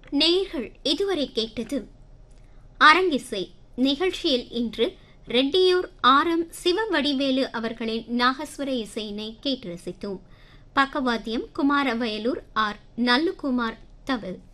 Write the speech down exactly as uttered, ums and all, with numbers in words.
நேயர்கள் இதுவரை கேட்டது அரங்கிசை. நிகழ்ச்சியில் இன்று ரெட்டியூர் ஆர் எம் சிவவடிவேலு அவர்களின் நாகஸ்வர இசையினை கேட்டு ரசித்தோம். பக்கவாத்தியம் குமாரவயலூர் ஆர் நல்லுகுமார் தவில்.